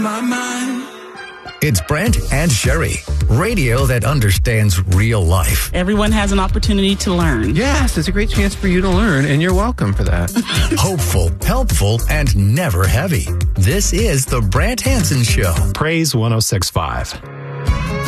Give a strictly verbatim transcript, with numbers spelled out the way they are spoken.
my mind. It's Brent and Sherry, radio that understands real life. Everyone has an opportunity to learn. Yes, it's a great chance for you to learn, and you're welcome for that. Hopeful, helpful, and never heavy. This is the Brant Hansen Show. Praise one oh six point five.